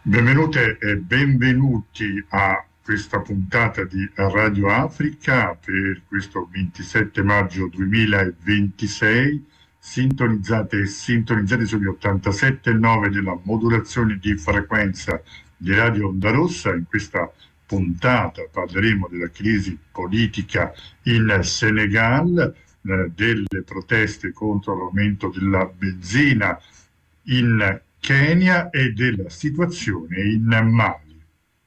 Benvenute e benvenuti a questa puntata di Radio Africa per questo 27 maggio 2026. Sintonizzate e sintonizzate sugli 87,9 della modulazione di frequenza di Radio Onda Rossa. In questa puntata parleremo della crisi politica in Senegal, delle proteste contro l'aumento della benzina in Kenya e della situazione in Mali.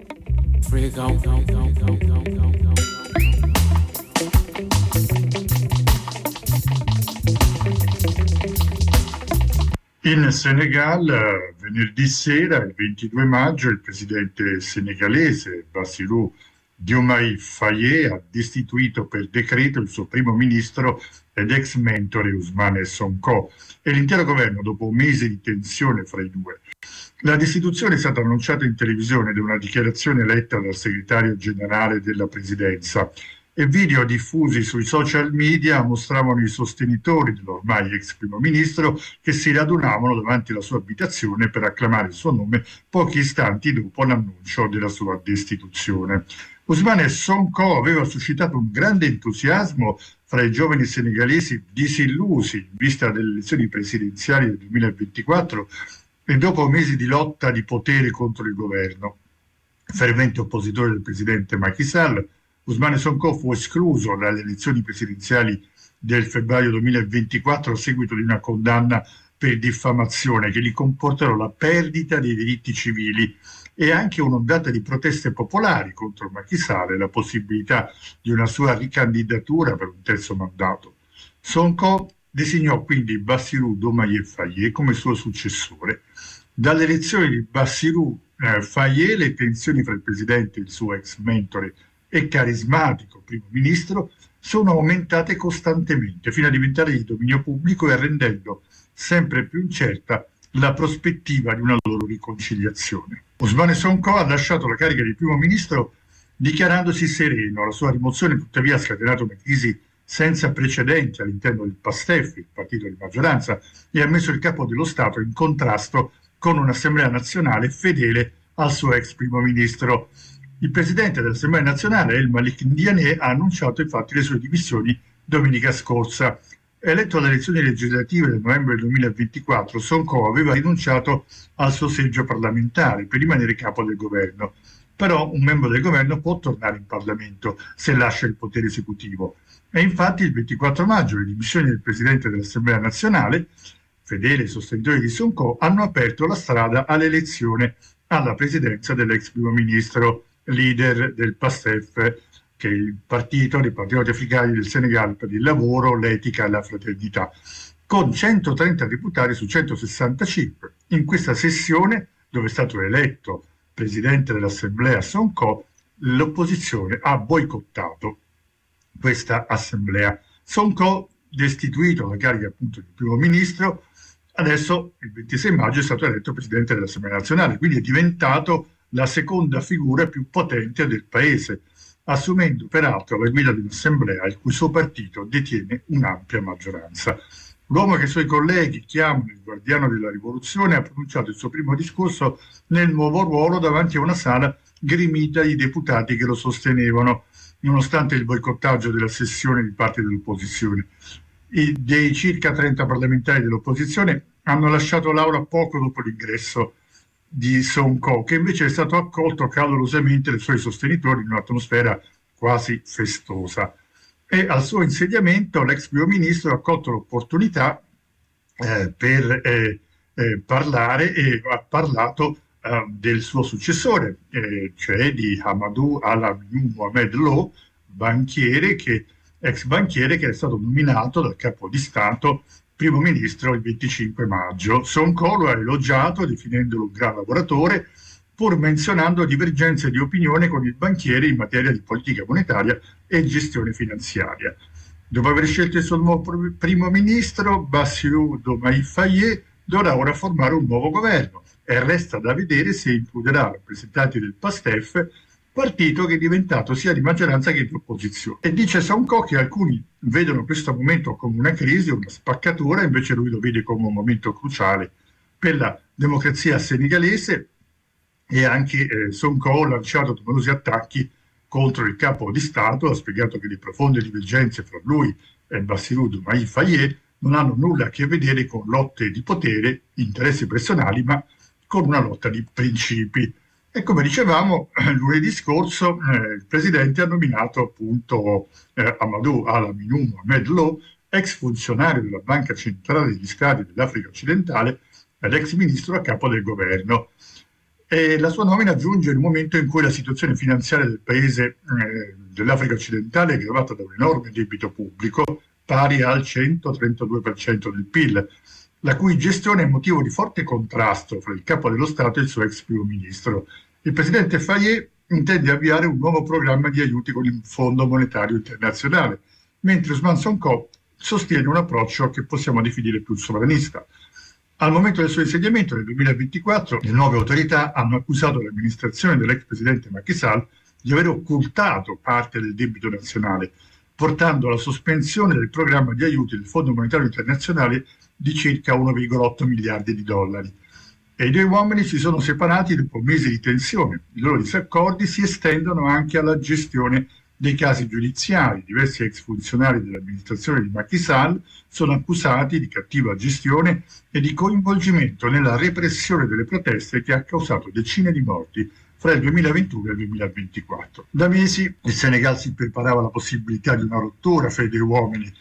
In Senegal, venerdì sera, il 22 maggio, il presidente senegalese Bassirou Diomaye Faye ha destituito per decreto il suo primo ministro ed ex mentore Ousmane Sonko e l'intero governo dopo mesi di tensione fra i due. La destituzione è stata annunciata in televisione da una dichiarazione letta dal segretario generale della presidenza e video diffusi sui social media mostravano i sostenitori dell'ormai ex primo ministro che si radunavano davanti alla sua abitazione per acclamare il suo nome pochi istanti dopo l'annuncio della sua destituzione. Ousmane Sonko aveva suscitato un grande entusiasmo fra i giovani senegalesi disillusi in vista delle elezioni presidenziali del 2024 e dopo mesi di lotta di potere contro il governo. Fervente oppositore del presidente Macky Sall, Ousmane Sonko fu escluso dalle elezioni presidenziali del febbraio 2024 a seguito di una condanna per diffamazione che gli comporterà la perdita dei diritti civili e anche un'ondata di proteste popolari contro Macky Sall e la possibilità di una sua ricandidatura per un terzo mandato. Sonko designò quindi Bassirou Diomaye Faye come suo successore. Dalle elezioni di Bassirou Faye le tensioni fra il presidente e il suo ex mentore e carismatico primo ministro sono aumentate costantemente fino a diventare di dominio pubblico e rendendo sempre più incerta la prospettiva di una loro riconciliazione. Ousmane Sonko ha lasciato la carica di primo ministro dichiarandosi sereno. La sua rimozione tuttavia ha scatenato una crisi senza precedenti all'interno del PASTEF, il partito di maggioranza, e ha messo il capo dello Stato in contrasto con un'Assemblea nazionale fedele al suo ex primo ministro. Il presidente dell'Assemblea nazionale, El Malik Ndiaye, ha annunciato infatti le sue dimissioni domenica scorsa. Eletto alle elezioni legislative del novembre 2024, Sonko aveva rinunciato al suo seggio parlamentare per rimanere capo del governo. Però un membro del governo può tornare in Parlamento se lascia il potere esecutivo. E infatti il 24 maggio le dimissioni del presidente dell'Assemblea nazionale, fedele ai sostenitori di Sonko, hanno aperto la strada all'elezione alla presidenza dell'ex primo ministro, leader del PASTEF, che è il partito dei patrioti africani del Senegal per il lavoro, l'etica e la fraternità, con 130 deputati su 165. In questa sessione, dove è stato eletto presidente dell'Assemblea Sonko, l'opposizione ha boicottato questa assemblea. Sonko, destituito dalla carica appunto di primo ministro, adesso il 26 maggio è stato eletto presidente dell'Assemblea nazionale, quindi è diventato la seconda figura più potente del paese, assumendo peraltro la guida di un'assemblea il cui suo partito detiene un'ampia maggioranza. L'uomo che i suoi colleghi chiamano il guardiano della rivoluzione ha pronunciato il suo primo discorso nel nuovo ruolo davanti a una sala gremita di deputati che lo sostenevano, nonostante il boicottaggio della sessione di parte dell'opposizione. Dei circa 30 parlamentari dell'opposizione hanno lasciato l'aula poco dopo l'ingresso di Sonko, che invece è stato accolto calorosamente dai suoi sostenitori in un'atmosfera quasi festosa. E al suo insediamento l'ex primo ministro ha colto l'opportunità per parlare e ha parlato del suo successore, cioè di Amadou Al-Aminou Mohamed Lo, ex banchiere che è stato nominato dal capo di Stato primo ministro il 25 maggio. Sonko lo ha elogiato definendolo un gran lavoratore, pur menzionando divergenze di opinione con il banchiere in materia di politica monetaria e gestione finanziaria. Dopo aver scelto il suo nuovo primo ministro, Bassirou Diomaye Faye dovrà ora formare un nuovo governo e resta da vedere se includerà rappresentanti del PASTEF, partito che è diventato sia di maggioranza che di opposizione. E dice Sonko che alcuni vedono questo momento come una crisi, una spaccatura, invece lui lo vede come un momento cruciale per la democrazia senegalese e anche Sonko ha lanciato numerosi attacchi contro il capo di Stato, ha spiegato che le profonde divergenze fra lui e Bassirou Diomaye Faye non hanno nulla a che vedere con lotte di potere, interessi personali, ma con una lotta di principi. E come dicevamo, lunedì scorso il presidente ha nominato appunto Amadou Al-Aminou Mohamed Lo, ex funzionario della Banca Centrale degli Stati dell'Africa Occidentale ed ex ministro a capo del governo. E la sua nomina giunge in un momento in cui la situazione finanziaria del paese dell'Africa occidentale è aggravata da un enorme debito pubblico pari al 132% del PIL, la cui gestione è motivo di forte contrasto fra il capo dello Stato e il suo ex primo ministro. Il presidente Faye intende avviare un nuovo programma di aiuti con il Fondo Monetario Internazionale, mentre Ousmane Sonko sostiene un approccio che possiamo definire più sovranista. Al momento del suo insediamento, nel 2024, le nuove autorità hanno accusato l'amministrazione dell'ex presidente Macky Sall di aver occultato parte del debito nazionale, portando alla sospensione del programma di aiuti del Fondo Monetario Internazionale di circa 1,8 miliardi di dollari. E i due uomini si sono separati dopo mesi di tensione. I loro disaccordi si estendono anche alla gestione dei casi giudiziari. Diversi ex funzionari dell'amministrazione di Macky Sall sono accusati di cattiva gestione e di coinvolgimento nella repressione delle proteste che ha causato decine di morti fra il 2021 e il 2024. Da mesi il Senegal si preparava alla possibilità di una rottura fra i due uomini.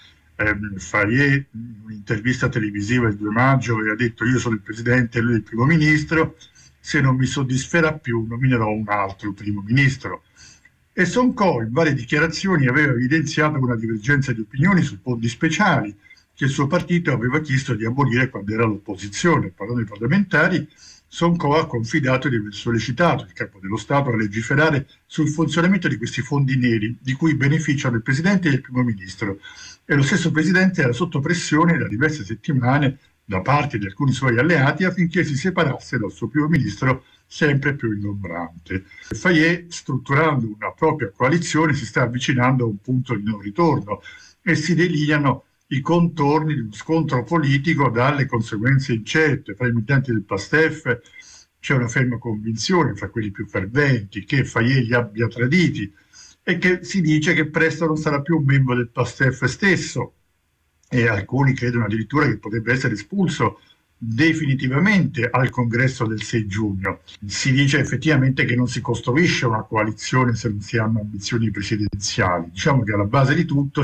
Faye, in un'intervista televisiva il 2 maggio, aveva detto: io sono il presidente e lui il primo ministro, se non mi soddisferà più nominerò un altro primo ministro. E Sonko in varie dichiarazioni aveva evidenziato una divergenza di opinioni sui fondi speciali che il suo partito aveva chiesto di abolire quando era all'opposizione. Parlando ai parlamentari, Sonko ha confidato di aver sollecitato il capo dello Stato a legiferare sul funzionamento di questi fondi neri di cui beneficiano il presidente e il primo ministro. E lo stesso presidente era sotto pressione da diverse settimane da parte di alcuni suoi alleati affinché si separasse dal suo primo ministro sempre più ingombrante. Faye, strutturando una propria coalizione, si sta avvicinando a un punto di non ritorno e si delineano i contorni di uno scontro politico dalle conseguenze incerte. Fra i militanti del PASTEF c'è una ferma convinzione, fra quelli più ferventi, che Faye li abbia traditi e che si dice che presto non sarà più un membro del PASTEF stesso, e alcuni credono addirittura che potrebbe essere espulso definitivamente al congresso del 6 giugno. Si dice effettivamente che non si costruisce una coalizione se non si hanno ambizioni presidenziali. Diciamo che alla base di tutto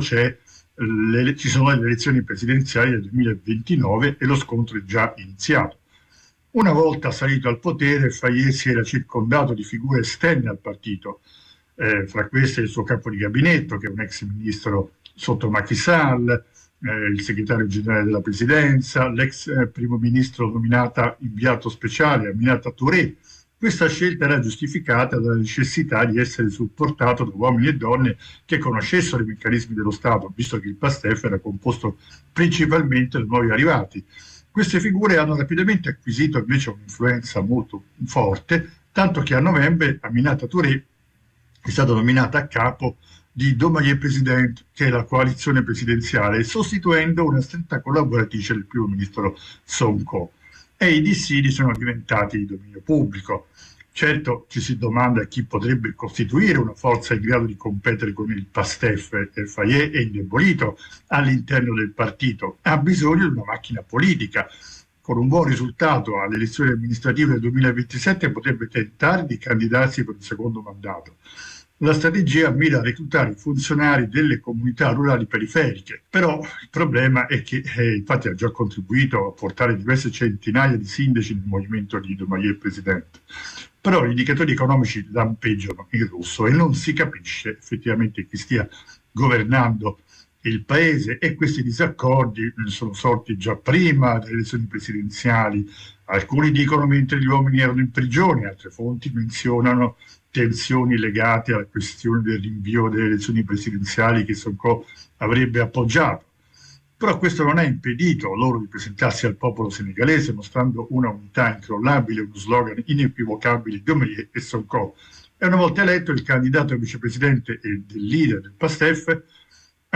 ci sono le elezioni presidenziali del 2029 e lo scontro è già iniziato. Una volta salito al potere, Faye si era circondato di figure esterne al partito, fra queste il suo capo di gabinetto, che è un ex ministro sotto Macky Sall, il segretario generale della presidenza, l'ex primo ministro nominata inviato speciale Aminata Touré. Questa scelta era giustificata dalla necessità di essere supportato da uomini e donne che conoscessero i meccanismi dello Stato, visto che il PASTEF era composto principalmente da nuovi arrivati. Queste figure hanno rapidamente acquisito invece un'influenza molto forte, tanto che a novembre Aminata Touré è stata nominata a capo di Diomaye President, che è la coalizione presidenziale, sostituendo una stretta collaboratrice del primo ministro Sonko. E i dissidi sono diventati di dominio pubblico. Certo, ci si domanda chi potrebbe costituire una forza in grado di competere con il PASTEF. Faye è indebolito all'interno del partito, ha bisogno di una macchina politica. Con un buon risultato alle elezioni amministrative del 2027 potrebbe tentare di candidarsi per un secondo mandato. La strategia mira a reclutare i funzionari delle comunità rurali periferiche, però il problema è che infatti ha già contribuito a portare diverse centinaia di sindaci nel movimento di Diomaye Presidente. Però gli indicatori economici lampeggiano in rosso e non si capisce effettivamente chi stia governando il paese, e questi disaccordi sono sorti già prima delle elezioni presidenziali. Alcuni dicono mentre gli uomini erano in prigione, altre fonti menzionano tensioni legate alla questione del rinvio delle elezioni presidenziali che Sonko avrebbe appoggiato. Però questo non ha impedito loro di presentarsi al popolo senegalese mostrando una unità incrollabile, uno slogan inequivocabile di Diomaye e Sonko. E una volta eletto, il candidato a vicepresidente e del leader del PASTEF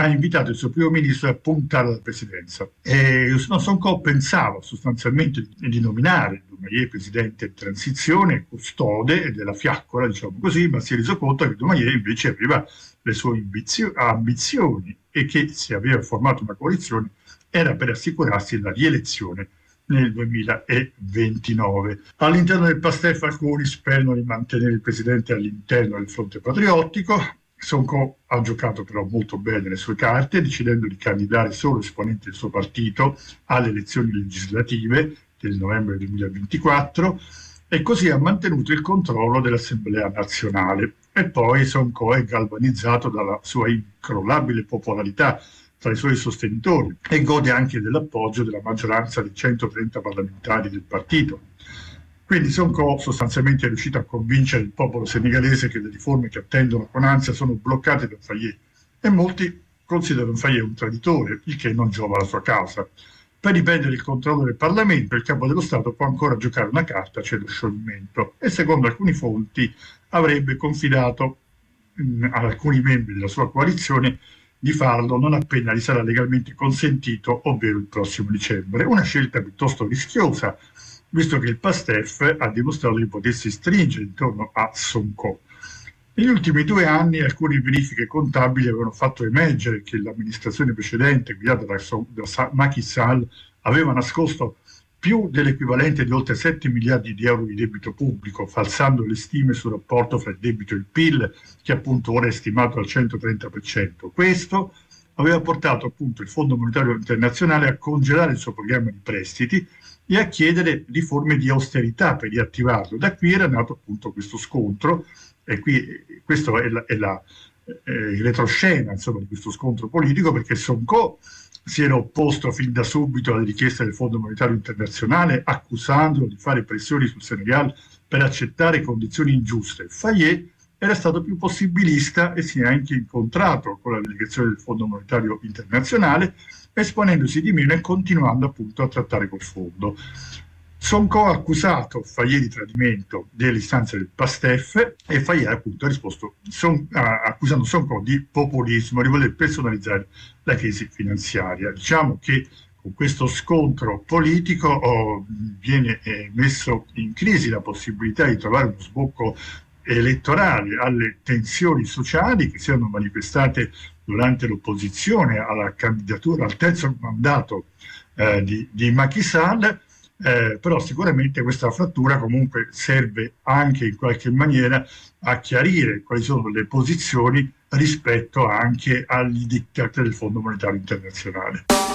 ha invitato il suo primo ministro a puntare alla presidenza. E Sonko pensava sostanzialmente di nominare Doumbouya presidente in transizione, custode della fiaccola, diciamo così, ma si è reso conto che Doumbouya invece aveva le sue ambizioni e che se aveva formato una coalizione era per assicurarsi la rielezione nel 2029. All'interno del PASTEF alcuni sperano di mantenere il presidente all'interno del fronte patriottico. Sonko ha giocato però molto bene le sue carte, decidendo di candidare solo esponenti del suo partito alle elezioni legislative del novembre 2024 e così ha mantenuto il controllo dell'Assemblea nazionale. E poi Sonko è galvanizzato dalla sua incrollabile popolarità tra i suoi sostenitori e gode anche dell'appoggio della maggioranza dei 130 parlamentari del partito. Quindi Sonko sostanzialmente è riuscito a convincere il popolo senegalese che le riforme che attendono con ansia sono bloccate da Faye e molti considerano Faye un traditore, il che non giova alla sua causa. Per riprendere il controllo del Parlamento, il capo dello Stato può ancora giocare una carta, cioè lo scioglimento, e secondo alcuni fonti avrebbe confidato ad alcuni membri della sua coalizione di farlo non appena gli sarà legalmente consentito, ovvero il prossimo dicembre. Una scelta piuttosto rischiosa, visto che il PASTEF ha dimostrato di potersi stringere intorno a Sonko. Negli ultimi 2 anni alcune verifiche contabili avevano fatto emergere che l'amministrazione precedente, guidata da Macky Sall, aveva nascosto più dell'equivalente di oltre 7 miliardi di euro di debito pubblico, falsando le stime sul rapporto fra il debito e il PIL, che appunto ora è stimato al 130%. Questo aveva portato appunto il Fondo Monetario Internazionale a congelare il suo programma di prestiti e a chiedere riforme di austerità per riattivarlo. Da qui era nato appunto questo scontro, e qui questo è il retroscena insomma, di questo scontro politico, perché Sonko si era opposto fin da subito alle richieste del Fondo Monetario Internazionale, accusandolo di fare pressioni sul Senegal per accettare condizioni ingiuste. Faye era stato più possibilista e si è anche incontrato con la delegazione del Fondo Monetario Internazionale, esponendosi di meno e continuando appunto a trattare col fondo. Sonko ha accusato Faye di tradimento delle istanze del PASTEF e Faye appunto ha risposto accusando Sonko di populismo, di voler personalizzare la crisi finanziaria. Diciamo che con questo scontro politico viene messo in crisi la possibilità di trovare uno sbocco elettorale alle tensioni sociali che si erano manifestate durante l'opposizione alla candidatura al terzo mandato di Macky Sall. Però sicuramente questa frattura comunque serve anche in qualche maniera a chiarire quali sono le posizioni rispetto anche agli diktat del Fondo Monetario Internazionale.